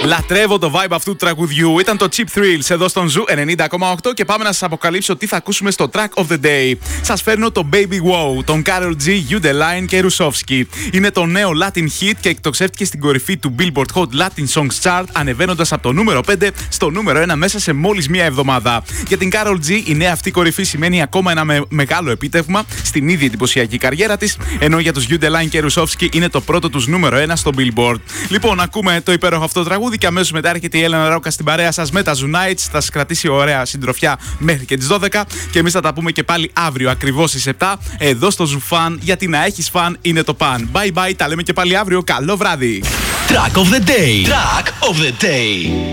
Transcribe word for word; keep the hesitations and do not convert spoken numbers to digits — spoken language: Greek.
Λατρεύω το vibe αυτού του τραγουδιού. Ήταν το Cheap Thrills εδώ στον Ζου ενενήντα κόμμα οκτώ και πάμε να σας αποκαλύψω τι θα ακούσουμε στο Track of the Day. Σας φέρνω το Baby Wow, τον Karol G, Udeline και Rusovski. Είναι το νέο Latin hit και εκτοξεύτηκε στην κορυφή του Billboard Hot Latin Songs Chart, ανεβαίνοντας από το νούμερο πέντε στο νούμερο ένα μέσα σε μόλις μία εβδομάδα. Για την Karol G, η νέα αυτή κορυφή σημαίνει ακόμα ένα με- μεγάλο επίτευγμα στην ήδη εντυπωσιακή καριέρα της, ενώ για τους Udeline και Rusovski είναι το πρώτο τους νούμερο ένα στο Billboard. Λοιπόν, ακούμε το υπέροχο αυτό τραγούδι και αμέσως μετά έρχεται η Έλενα Ρόκα στην παρέα σας με τα Zoo Nights. Θα σας κρατήσει ωραία συντροφιά μέχρι και τις δώδεκα και εμείς θα τα πούμε και πάλι αύριο ακριβώς στις επτά εδώ στο Zoo Fan, γιατί να έχεις φαν είναι το παν. Bye bye, τα λέμε και πάλι αύριο. Καλό βράδυ. Track of the Day. Track of the Day.